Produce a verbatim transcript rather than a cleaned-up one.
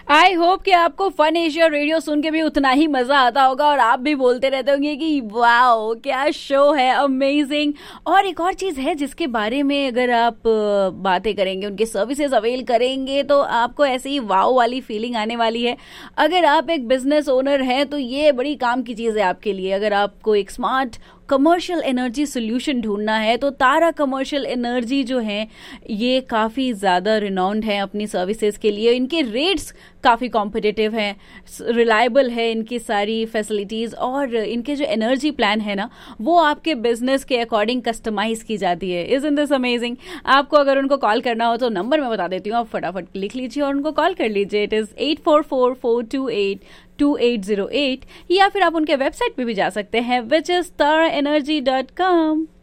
I hope कि आपको fun Asia radio सुन के भी उतना ही मजा आता होगा और आप भी बोलते रहते होंगे कि वाओ क्या शो है, अमेजिंग। और एक और चीज है जिसके बारे में अगर आप अ, बातें करेंगे, उनके सर्विसेज अवेल करेंगे तो आपको ऐसे ही वाओ वाली फीलिंग आने वाली है। अगर आप एक बिजनेस ओनर हैं तो ये बड़ी काम की चीज है आपके लिए। अगर आपको एक स्मार्ट कमर्शियल एनर्जी सोल्यूशन ढूंढना है तो तारा कमर्शियल एनर्जी जो है ये काफ़ी ज़्यादा रिनाउंड है अपनी सर्विसेज के लिए। इनके रेट्स काफ़ी कॉम्पिटिटिव हैं, रिलायबल है इनकी सारी फैसिलिटीज़, और इनके जो एनर्जी प्लान है ना वो आपके बिजनेस के अकॉर्डिंग कस्टमाइज की जाती है। Isn't this amazing. आपको अगर उनको कॉल करना हो तो नंबर मैं बता देती हूँ, आप फटाफट लिख लीजिए और उनको कॉल कर लीजिए। It is eight four four four to eight to eight zero eight, या फिर आप उनके वेबसाइट पे भी जा सकते हैं which is Tara energy dot com.